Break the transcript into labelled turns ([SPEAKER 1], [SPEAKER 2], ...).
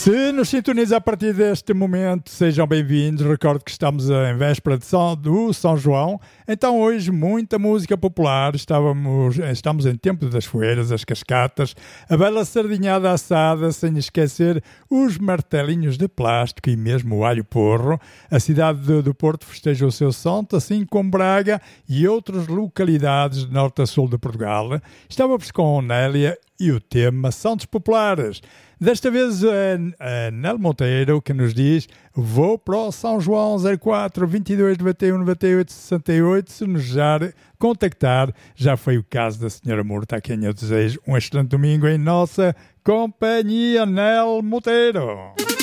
[SPEAKER 1] Se nos sintoniza a partir deste momento, sejam bem-vindos. Recordo que estamos em véspera do São João, então hoje muita música popular. Estamos em tempo das foeiras, as cascatas, a bela sardinhada assada, sem esquecer os martelinhos de plástico e mesmo o alho porro. A cidade do Porto festeja o seu santo, assim como Braga e outras localidades de norte a sul de Portugal. Estávamos com Nélia e o tema Santos Populares. Desta vez a Nel Monteiro que nos diz: vou para o São João 04 22 91 98 68. Se nos já contactar, já foi o caso da senhora Murta, a quem eu desejo um excelente domingo em nossa companhia. Nel Monteiro.